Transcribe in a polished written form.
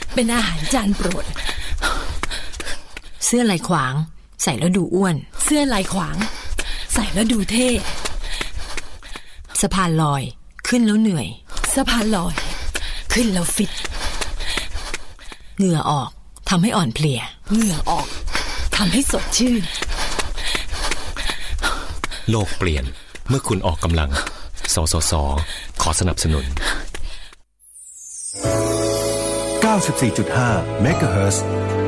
เป็นอาหารจานโปรดเสื้อลายขวางใส่แล้วดูอ้วนเสื้อลายขวางใส่แล้วดูเท่สะพานลอยขึ้นแล้วเหนื่อยสะพานลอยขึ้นแล้วฟิตเหงื่อออกทำให้อ่อนเพลียเหงื่อออกทำให้สดชื่นโลกเปลี่ยนเมื่อคุณออกกำลังสสส.ขอสนับสนุน 94.5 เมกะเฮิรตซ์